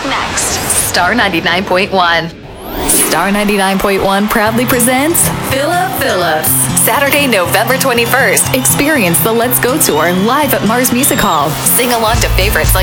Next, Star 99.1. Star 99.1 proudly presents Philip Phillips. Saturday, November 21st. Experience the Let's Go Tour live at Mars Music Hall. Sing along to favorites like